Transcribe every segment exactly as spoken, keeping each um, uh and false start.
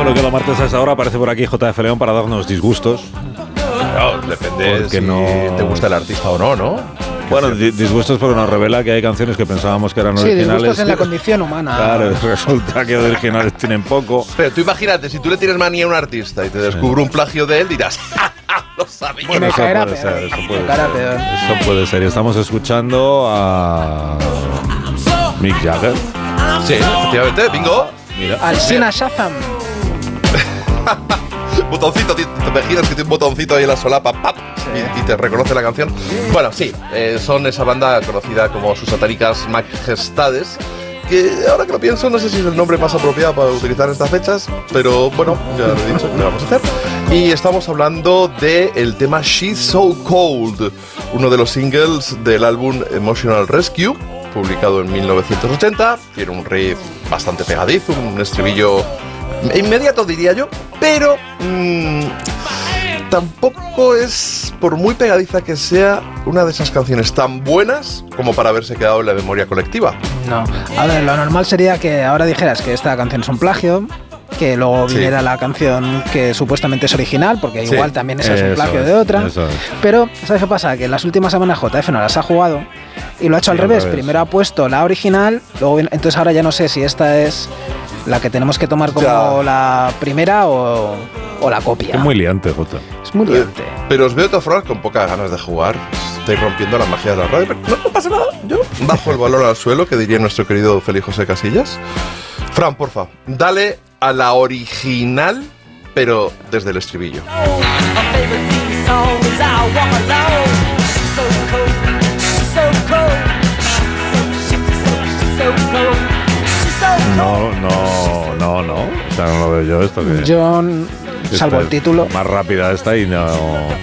Todo lo que los martes a esa hora aparece por aquí J F León para darnos disgustos. No, depende si no te gusta el artista o no, ¿no? Bueno, disgustos porque nos revela que hay canciones que pensábamos que eran sí, originales. Sí, disgustos en la condición humana. Claro, resulta que originales tienen poco. Pero tú imagínate, si tú le tienes manía a un artista y te descubre sí. un plagio de él, dirás, ¡ja, ja! Lo sabía. Bueno, eso puede, peor, ser, eso, puede ser, peor. eso puede ser. Y estamos escuchando a Mick Jagger. Sí, efectivamente, bingo. Mira. Al Sina Shazam. Botoncito, te imaginas que tiene un botoncito ahí en la solapa, ¡pap! Sí. Y, y te reconoce la canción. Bueno, sí, eh, son esa banda conocida como sus satánicas majestades, que ahora que lo pienso no sé si es el nombre más apropiado para utilizar en estas fechas, pero bueno, ya lo he dicho, ¿qué vamos a hacer? Y estamos hablando del tema She's So Cold, uno de los singles del álbum Emotional Rescue, publicado en mil novecientos ochenta. Tiene un riff bastante pegadizo, un estribillo inmediato diría yo, pero mmm, tampoco es, por muy pegadiza que sea, una de esas canciones tan buenas como para haberse quedado en la memoria colectiva. No, a ver, lo normal sería que ahora dijeras que esta canción es un plagio, que luego Sí. viniera la canción que supuestamente es original, porque Sí. igual también esa es un Eso plagio es, de otra. eso es. Pero, ¿sabes qué pasa? Que en las últimas semanas J F no las ha jugado y lo ha hecho Sí, al revés. al revés. Primero ha puesto la original, luego viene- entonces ahora ya no sé si esta es la que tenemos que tomar como Ya. la primera o, o la copia. Es muy liante, Jota. Es muy liante. Eh, pero os veo de todas formas con pocas ganas de jugar. Estáis rompiendo la magia de la radio, pero no, no pasa nada. Yo bajo el valor al suelo, que diría nuestro querido Félix José Casillas. Fran, porfa, dale a la original, pero desde el estribillo. No, no, no, no. O sea, no lo veo yo esto. Que Yo, salvo esta el título, es más rápida esta y no.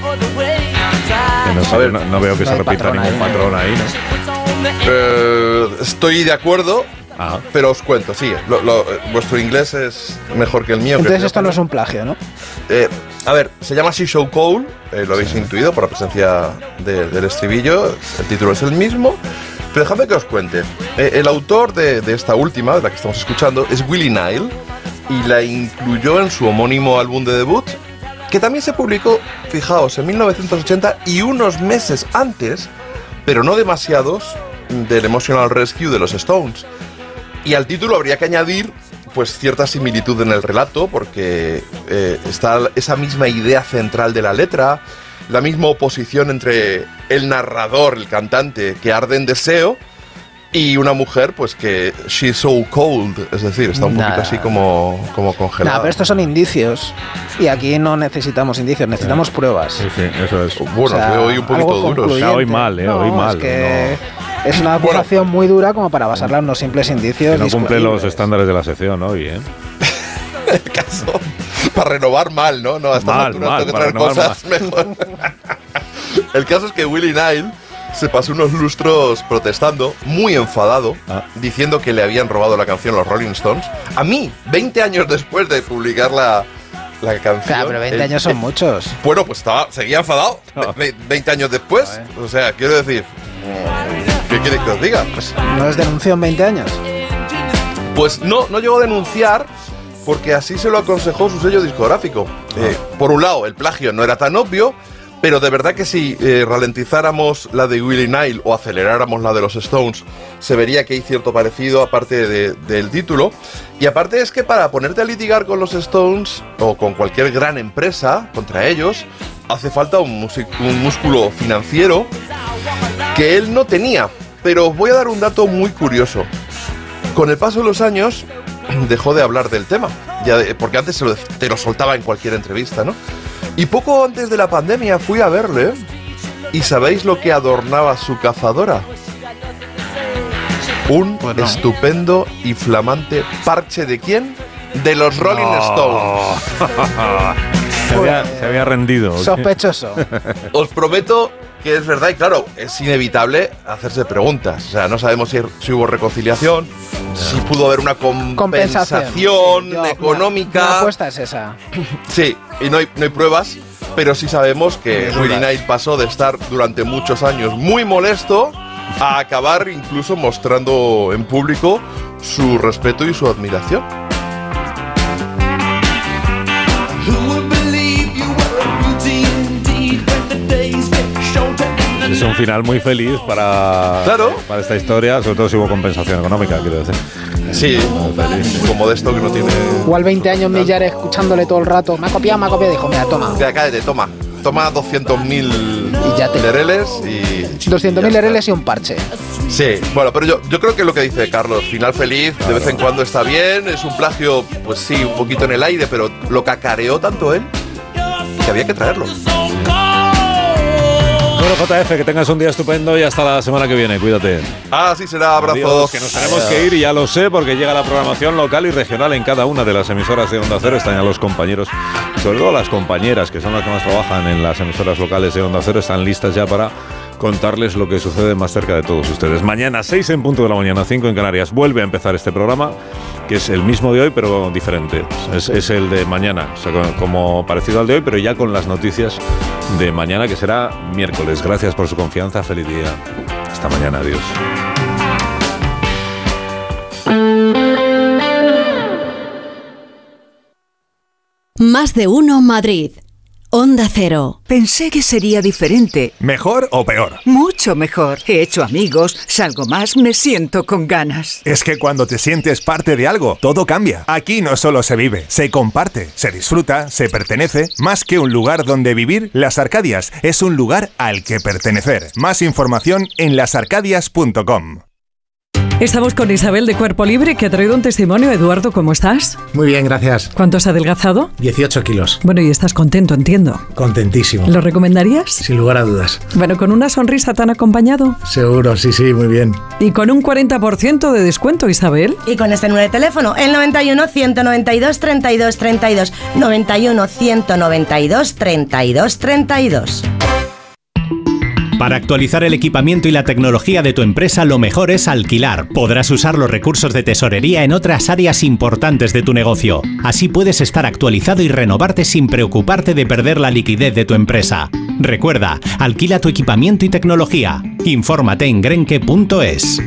que no, sé, A ver, no, no veo que no se hay repita patrón ningún ahí. patrón ahí, ¿no? Eh, estoy de acuerdo, Ah. pero os cuento, sí, lo- lo- eh, vuestro inglés es mejor que el mío. entonces creo. esto no es un plagio, ¿no? Eh, a ver, se llama She's So Cold, eh, lo habéis intuido por la presencia de- del estribillo, el título es el mismo, pero dejadme que os cuente. Eh, el autor de, de esta última, de la que estamos escuchando, es Willie Nile, y la incluyó en su homónimo álbum de debut, que también se publicó, fijaos, en mil novecientos ochenta y unos meses antes, pero no demasiados, del Emotional Rescue de los Stones. Y al título habría que añadir pues cierta similitud en el relato, porque eh, está esa misma idea central de la letra, la misma oposición entre el narrador, el cantante, que arde en deseo, y una mujer pues que she's so cold, es decir, está un Nada. poquito así como, como congelada. Nada, pero estos son indicios y aquí no necesitamos indicios, necesitamos pruebas. Sí, sí, eso es. Bueno, O sea, veo hoy un poquito algo duros. concluyente. O sea, hoy mal, eh, No, hoy mal, Es que es una acusación muy dura como para basarla en unos simples indicios. Que no cumple los discutibles. estándares de la sección hoy, ¿eh? El caso, para renovar mal, ¿no? No, a esta Mal, altura mal, tengo que para traer renovar cosas mejor. El caso es que Willie Nile se pasó unos lustros protestando, muy enfadado, Ah. diciendo que le habían robado la canción los Rolling Stones. A mí, veinte años después de publicar la, la canción. Claro, pero veinte él- años son él- muchos. Bueno, pues estaba, seguía enfadado Ah. ve- veinte años después. O sea, quiero decir, ¿qué quiere que os diga? Pues, ¿No es denunció en veinte años? pues no, no llegó a denunciar porque así se lo aconsejó su sello discográfico. Eh, por un lado, el plagio no era tan obvio, pero de verdad que si eh, ralentizáramos la de Willie Nile o aceleráramos la de los Stones, se vería que hay cierto parecido aparte de- del título. Y aparte es que para ponerte a litigar con los Stones o con cualquier gran empresa contra ellos, hace falta un, musi- un músculo financiero que él no tenía. Pero os voy a dar un dato muy curioso. Con el paso de los años dejó de hablar del tema, ya de- porque antes se lo- te lo soltaba en cualquier entrevista, ¿no? Y poco antes de la pandemia fui a verle y ¿sabéis lo que adornaba su cazadora? Un Pues no. estupendo y flamante parche ¿de quién? De los Rolling Stones. Se había, se había rendido. ¿o qué? Sospechoso. Os prometo que es verdad y claro, es inevitable hacerse preguntas. O sea, no sabemos si, si hubo reconciliación, si pudo haber una compensación, Compensación. Sí, yo- económica. Mi, mi apuesta es esa. Sí, y no hay, no hay pruebas, pero sí sabemos que Dudas. Willie Nile pasó de estar durante muchos años muy molesto a acabar incluso mostrando en público su respeto y su admiración. Es un final muy feliz para, claro. para esta historia, sobre todo si hubo compensación económica, quiero decir. Sí, como de esto que no tiene... Igual veinte años Millares escuchándole todo el rato. Me ha copiado, me ha copiado. Dijo, mira, toma. Ya, cállate, toma. Toma doscientos mil lereles y... doscientos mil lereles y un parche. Sí, bueno, pero yo, yo creo que lo que dice Carlos, final feliz, claro. De vez en cuando está bien, es un plagio, pues sí, un poquito en el aire, pero lo cacareó tanto él que había que traerlo. Bueno, J F, que tengas un día estupendo y hasta la semana que viene, cuídate. Ah, sí, será, abrazos. Adiós, que nos tenemos Adiós. que ir y ya lo sé, porque llega la programación local y regional en cada una de las emisoras de Onda Cero. Están ya los compañeros, sobre todo las compañeras, que son las que más trabajan en las emisoras locales de Onda Cero, están listas ya para contarles lo que sucede más cerca de todos ustedes. Mañana, seis en punto de la mañana, cinco en Canarias, vuelve a empezar este programa, que es el mismo de hoy, pero diferente. Es, es el de mañana, o sea, como parecido al de hoy, pero ya con las noticias de mañana, que será miércoles. Gracias por su confianza, feliz día. Hasta mañana, adiós. Más de uno Madrid. Onda Cero. Pensé que sería diferente. ¿Mejor o peor? Mucho mejor. He hecho amigos, salgo más, me siento con ganas. Es que cuando te sientes parte de algo, todo cambia. Aquí no solo se vive, se comparte, se disfruta, se pertenece. Más que un lugar donde vivir, Las Arcadias es un lugar al que pertenecer. Más información en las arcadias punto com. Estamos con Isabel de Cuerpo Libre, que ha traído un testimonio. Eduardo, ¿cómo estás? Muy bien, gracias. ¿Cuánto has adelgazado? dieciocho kilos. Bueno, y estás contento, entiendo. Contentísimo. ¿Lo recomendarías? Sin lugar a dudas. Bueno, ¿con una sonrisa tan acompañado? Seguro, sí, sí, muy bien. Y con un cuarenta por ciento de descuento, Isabel. Y con este número de teléfono, el noventa y uno, ciento noventa y dos, treinta y dos, treinta y dos. noventa y uno, ciento noventa y dos, treinta y dos, treinta y dos. Para actualizar el equipamiento y la tecnología de tu empresa, lo mejor es alquilar. Podrás usar los recursos de tesorería en otras áreas importantes de tu negocio. Así puedes estar actualizado y renovarte sin preocuparte de perder la liquidez de tu empresa. Recuerda, alquila tu equipamiento y tecnología. Infórmate en grenke punto es.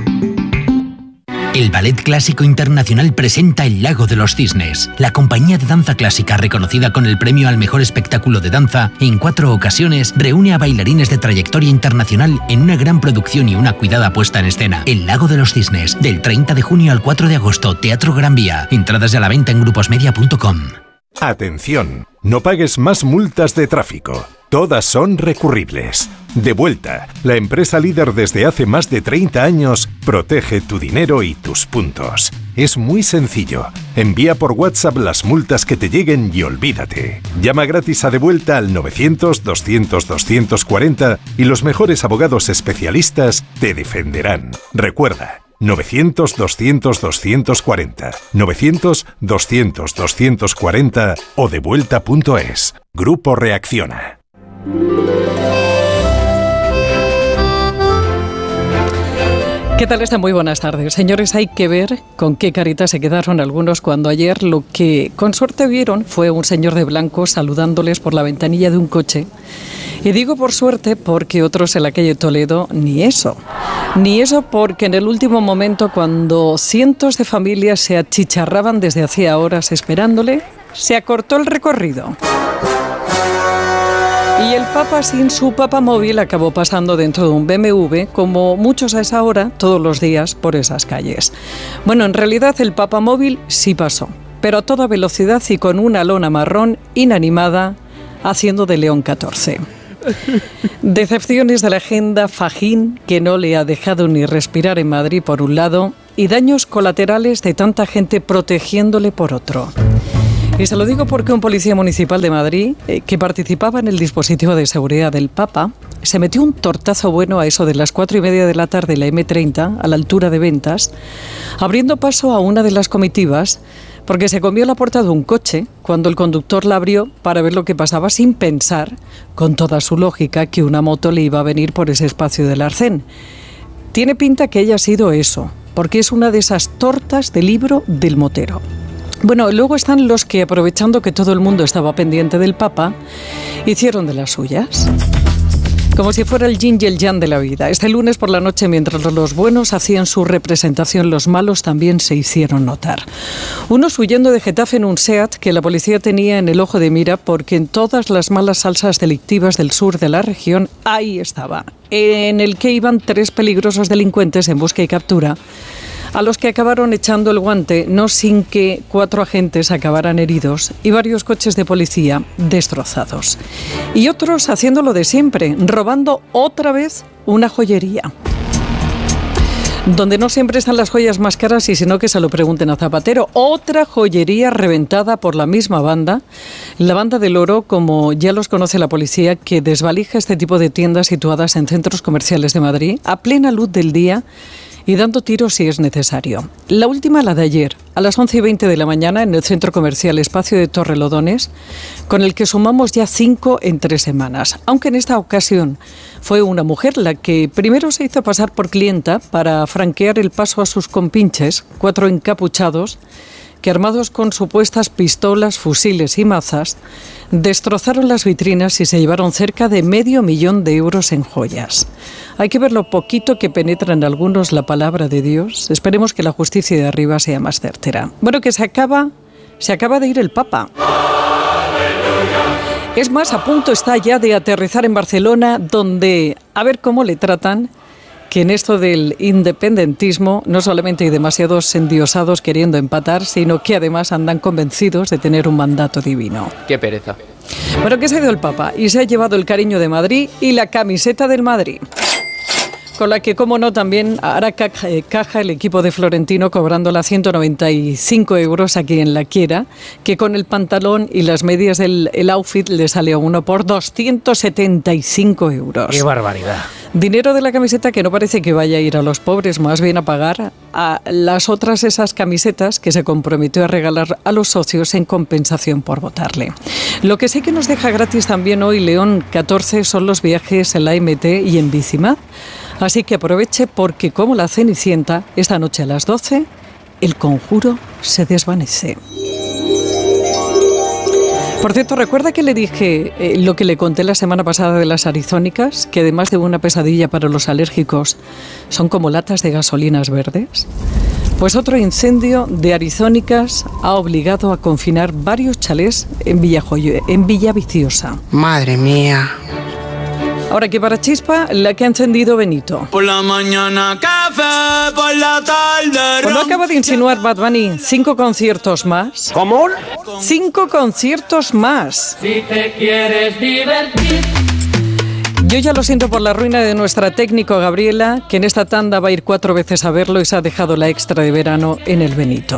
El Ballet Clásico Internacional presenta El Lago de los Cisnes. La compañía de danza clásica, reconocida con el premio al mejor espectáculo de danza, en cuatro ocasiones reúne a bailarines de trayectoria internacional en una gran producción y una cuidada puesta en escena. El Lago de los Cisnes, del treinta de junio al cuatro de agosto, Teatro Gran Vía. Entradas a la venta en gruposmedia punto com. Atención, no pagues más multas de tráfico. Todas son recurribles. Devuelta, la empresa líder desde hace más de treinta años, protege tu dinero y tus puntos. Es muy sencillo. Envía por WhatsApp las multas que te lleguen y olvídate. Llama gratis a Devuelta al novecientos, doscientos, doscientos cuarenta y los mejores abogados especialistas te defenderán. Recuerda, novecientos, doscientos, doscientos cuarenta, novecientos, doscientos, doscientos cuarenta o devuelta punto es. Grupo Reacciona. ¿Qué tal están? Muy buenas tardes. Señores, hay que ver con qué carita se quedaron algunos cuando ayer lo que con suerte vieron fue un señor de blanco saludándoles por la ventanilla de un coche. Y digo por suerte porque otros en la calle Toledo ni eso. Ni eso porque en el último momento, cuando cientos de familias se achicharraban desde hacía horas esperándole, se acortó el recorrido. Y el Papa sin su papamóvil acabó pasando dentro de un B M W, como muchos a esa hora, todos los días, por esas calles. Bueno, en realidad el papamóvil sí pasó, pero a toda velocidad y con una lona marrón inanimada, haciendo de León catorce. Decepciones de la agenda Fajín, que no le ha dejado ni respirar en Madrid por un lado, y daños colaterales de tanta gente protegiéndole por otro. Y se lo digo porque un policía municipal de Madrid, eh, que participaba en el dispositivo de seguridad del Papa, se metió un tortazo bueno a eso de las cuatro y media de la tarde en la eme treinta, a la altura de Ventas, abriendo paso a una de las comitivas, porque se comió la puerta de un coche cuando el conductor la abrió para ver lo que pasaba, sin pensar, con toda su lógica, que una moto le iba a venir por ese espacio del arcén. Tiene pinta que haya sido eso, porque es una de esas tortas de libro del motero. Bueno, luego están los que, aprovechando que todo el mundo estaba pendiente del Papa, hicieron de las suyas. Como si fuera el yin y el yang de la vida. Este lunes por la noche, mientras los buenos hacían su representación, los malos también se hicieron notar. Unos huyendo de Getafe en un SEAT que la policía tenía en el ojo de mira porque en todas las malas salsas delictivas del sur de la región, ahí estaba, en el que iban tres peligrosos delincuentes en busca y captura, a los que acabaron echando el guante, no sin que cuatro agentes acabaran heridos y varios coches de policía destrozados. Y otros haciéndolo de siempre, robando otra vez una joyería. Donde no siempre están las joyas más caras y sino que se lo pregunten a Zapatero. Otra joyería reventada por la misma banda, la Banda del Oro, como ya los conoce la policía, que desvalija este tipo de tiendas situadas en centros comerciales de Madrid a plena luz del día y dando tiros si es necesario. La última, la de ayer, a las once y veinte de la mañana, en el centro comercial Espacio de Torrelodones, con el que sumamos ya cinco en tres semanas. Aunque en esta ocasión fue una mujer la que primero se hizo pasar por clienta para franquear el paso a sus compinches, cuatro encapuchados, que armados con supuestas pistolas, fusiles y mazas, destrozaron las vitrinas y se llevaron cerca de medio millón de euros en joyas. Hay que ver lo poquito que penetra en algunos la palabra de Dios. Esperemos que la justicia de arriba sea más certera. Bueno, que se acaba, se acaba de ir el Papa. Es más, a punto está ya de aterrizar en Barcelona, donde, a ver cómo le tratan, que en esto del independentismo no solamente hay demasiados endiosados queriendo empatar, sino que además andan convencidos de tener un mandato divino. Qué pereza. Bueno, que se ha ido el Papa y se ha llevado el cariño de Madrid y la camiseta del Madrid, con la que, como no, también hará caja el equipo de Florentino, cobrándola ciento noventa y cinco euros a quien la quiera, que con el pantalón y las medias del el outfit le sale a uno por doscientos setenta y cinco euros. ¡Qué barbaridad! Dinero de la camiseta que no parece que vaya a ir a los pobres, más bien a pagar a las otras esas camisetas que se comprometió a regalar a los socios en compensación por votarle. Lo que sí que nos deja gratis también hoy León catorce son los viajes en la M T y en Bicimad. Así que aproveche porque, como la Cenicienta, esta noche a las doce, el conjuro se desvanece. Por cierto, ¿recuerda que le dije eh, lo que le conté la semana pasada de las arizónicas? Que además de una pesadilla para los alérgicos, son como latas de gasolinas verdes. Pues otro incendio de arizónicas ha obligado a confinar varios chalés en, Villajoyo, en Villaviciosa. Madre mía. Ahora que para chispa, la que ha encendido Benito. Por la mañana café, por la tarde... Bueno, acaba de insinuar Bad Bunny cinco conciertos más. ¿Cómo? Cinco conciertos más. Si te quieres divertir... Yo ya lo siento por la ruina de nuestra técnico Gabriela, que en esta tanda va a ir cuatro veces a verlo y se ha dejado la extra de verano en el Benito.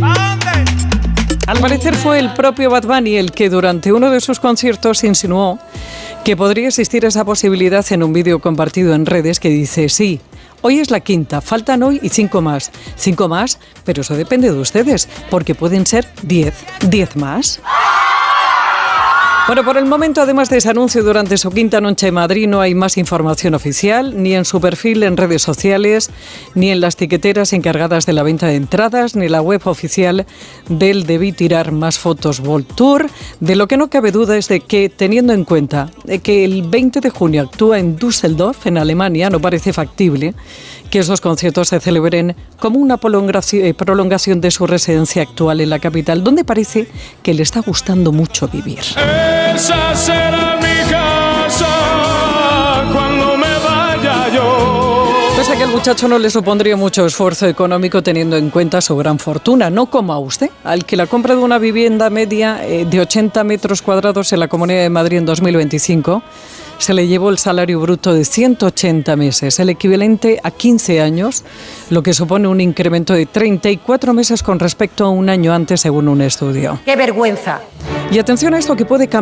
Al parecer fue el propio Bad Bunny el que durante uno de sus conciertos insinuó que podría existir esa posibilidad en un vídeo compartido en redes que dice, sí, hoy es la quinta, faltan hoy y cinco más. Cinco más, pero eso depende de ustedes, porque pueden ser diez. ¿Diez más? Bueno, por el momento, además de ese anuncio durante su quinta noche en Madrid, no hay más información oficial, ni en su perfil en redes sociales, ni en las tiqueteras encargadas de la venta de entradas, ni en la web oficial del Debí Tirar Más Fotos World Tour. De lo que no cabe duda es de que, teniendo en cuenta que el veinte de junio actúa en Düsseldorf, en Alemania, no parece factible que esos conciertos se celebren como una prolongación de su residencia actual en la capital, donde parece que le está gustando mucho vivir. Esa será mi casa cuando me vaya yo. Pese a que al muchacho no le supondría mucho esfuerzo económico teniendo en cuenta su gran fortuna, no como a usted, al que la compra de una vivienda media de ochenta metros cuadrados en la Comunidad de Madrid en dos mil veinticinco se le llevó el salario bruto de ciento ochenta meses, el equivalente a quince años, lo que supone un incremento de treinta y cuatro meses con respecto a un año antes, según un estudio. ¡Qué vergüenza! Y atención a esto que puede cambiar.